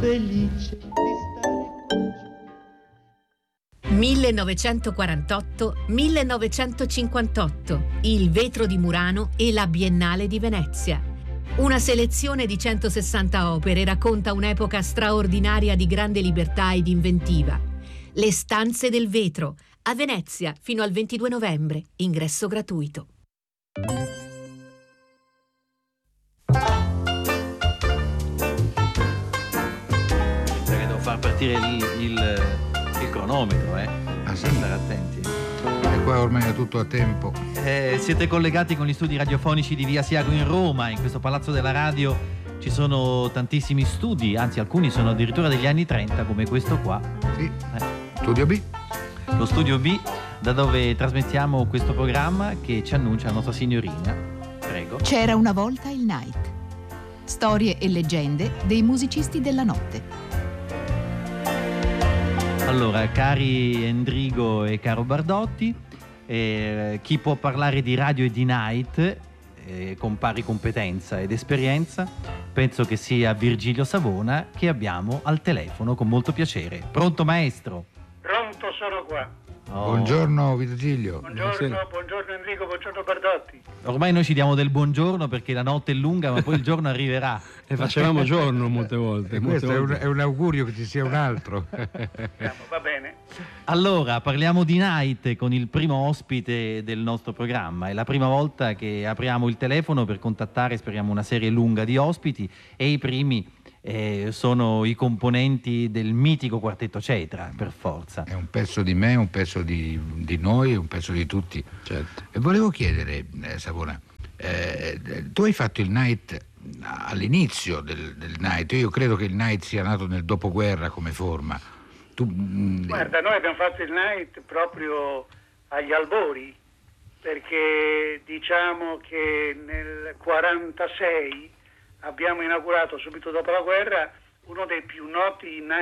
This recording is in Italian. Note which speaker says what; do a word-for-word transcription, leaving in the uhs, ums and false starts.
Speaker 1: felice di stare con Giulio.
Speaker 2: millenovecentoquarantotto millenovecentocinquantotto, il vetro di Murano e la Biennale di Venezia. Una selezione di centosessanta opere racconta un'epoca straordinaria di grande libertà ed inventiva. Le stanze del vetro, a Venezia fino al ventidue novembre, ingresso gratuito.
Speaker 3: Devo far partire il, il, il cronometro, eh?
Speaker 4: Ah, sì?
Speaker 3: Stare attenti.
Speaker 4: E qua ormai è tutto a tempo.
Speaker 3: Eh, siete collegati con gli studi radiofonici di Via Siago in Roma. In questo palazzo della radio ci sono tantissimi studi, anzi alcuni sono addirittura degli anni trenta, come questo qua.
Speaker 4: Sì.
Speaker 3: Eh.
Speaker 4: Studio B.
Speaker 3: Lo Studio B, da dove trasmettiamo questo programma che ci annuncia la nostra signorina. Prego.
Speaker 5: C'era una volta il Night. Storie e leggende dei musicisti della notte.
Speaker 3: Allora, cari Endrigo e caro Bardotti, eh, chi può parlare di radio e di night eh, con pari competenza ed esperienza, penso che sia Virgilio Savona, che abbiamo al telefono con molto piacere. Pronto, maestro?
Speaker 6: Pronto, sono qua.
Speaker 3: Oh.
Speaker 4: Buongiorno Virgilio.
Speaker 6: Buongiorno, buongiorno Enrico, buongiorno Bardotti.
Speaker 3: Ormai noi ci diamo del buongiorno perché la notte è lunga, ma poi il giorno arriverà.
Speaker 7: E facevamo giorno molte volte.
Speaker 4: E
Speaker 7: molte
Speaker 4: questo
Speaker 7: volte.
Speaker 4: È, un, è un augurio che ci sia un altro.
Speaker 6: Va bene.
Speaker 3: Allora, parliamo di night con il primo ospite del nostro programma. È la prima volta che apriamo il telefono per contattare, speriamo, una serie lunga di ospiti, e i primi eh, sono i componenti del mitico quartetto Cetra, per forza.
Speaker 4: È un pezzo di me, un pezzo di, di noi, un pezzo di tutti.
Speaker 7: Certo.
Speaker 4: E volevo chiedere, eh, Savona, eh, tu hai fatto il night all'inizio del, del night. Io credo che il night sia nato nel dopoguerra come forma. Tu, mh,
Speaker 6: Guarda, noi abbiamo fatto il night proprio agli albori, perché diciamo che nel quarantasei abbiamo inaugurato, subito dopo la guerra, uno dei più noti night